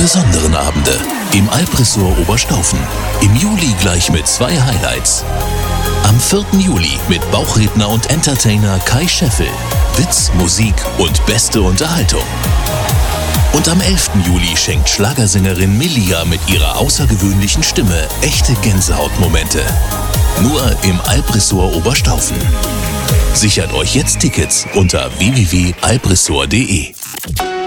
besonderen Abende im Alpresort Oberstaufen. Im Juli gleich mit 2 Highlights. Am 4. Juli mit Bauchredner und Entertainer Kai Scheffel. Witz, Musik und beste Unterhaltung. Und am 11. Juli schenkt Schlagersängerin Melia mit ihrer außergewöhnlichen Stimme echte Gänsehautmomente. Nur im Alpresort Oberstaufen. Sichert euch jetzt Tickets unter www.alpresort.de.